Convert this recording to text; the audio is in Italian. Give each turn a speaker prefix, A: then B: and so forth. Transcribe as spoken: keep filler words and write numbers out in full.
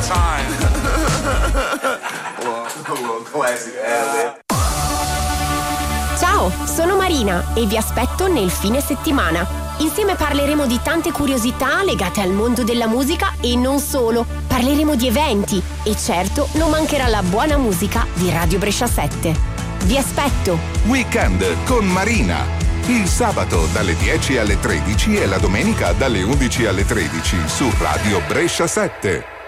A: Ciao, sono Marina e vi aspetto nel fine settimana. Insieme parleremo di tante curiosità legate al mondo della musica e non solo. Parleremo di eventi e certo non mancherà la buona musica di Radio Brescia sette. Vi aspetto!
B: Weekend con Marina. Il sabato dalle dieci alle tredici e la domenica dalle undici alle tredici su Radio Brescia sette.